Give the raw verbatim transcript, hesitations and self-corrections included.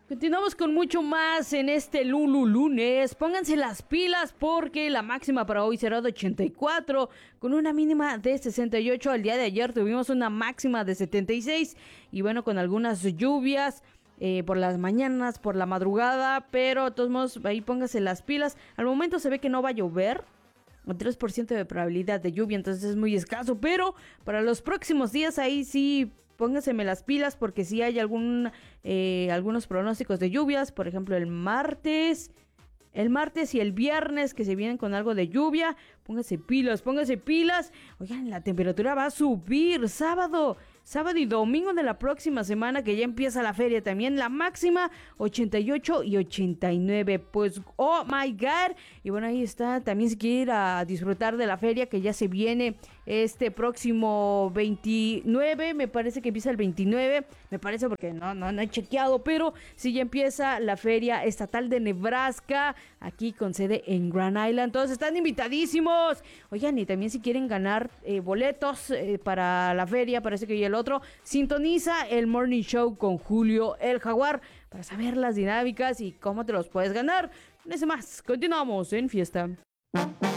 Continuamos con mucho más en este Lulu Lunes. Pónganse las pilas porque la máxima para hoy será de ochenta y cuatro con una mínima de sesenta y ocho. El día de ayer tuvimos una máxima de setenta y seis y bueno, con algunas lluvias eh, por las mañanas, por la madrugada, pero de todos modos ahí pónganse las pilas. Al momento se ve que no va a llover. Un tres por ciento de probabilidad de lluvia, entonces es muy escaso, pero para los próximos días ahí sí pónganseme las pilas porque sí hay algún eh, algunos pronósticos de lluvias, por ejemplo el martes, el martes y el viernes que se vienen con algo de lluvia. Pónganse pilas, pónganse pilas. Oigan, la temperatura va a subir sábado. Sábado y domingo de la próxima semana que ya empieza la feria también. La máxima ochenta y ocho y ochenta y nueve. Pues, oh my God. Y bueno, ahí está. También si quiere ir a disfrutar de la feria que ya se viene este próximo veintinueve. Me parece que empieza el veintinueve. Me parece porque no, no, no he chequeado. Pero sí ya empieza la feria estatal de Nebraska. Aquí con sede en Grand Island. Todos están invitadísimos. Oigan, y también si quieren ganar eh, boletos eh, para la feria. Parece que ya el otro, sintoniza el Morning Show con Julio el Jaguar para saber las dinámicas y cómo te los puedes ganar. No es más, continuamos en fiesta.